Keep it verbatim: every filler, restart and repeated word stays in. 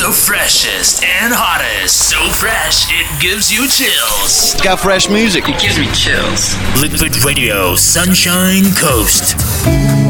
The freshest and hottest. So fresh, it gives you chills. It's got fresh music. It gives me chills. Liquid Radio, Sunshine Coast.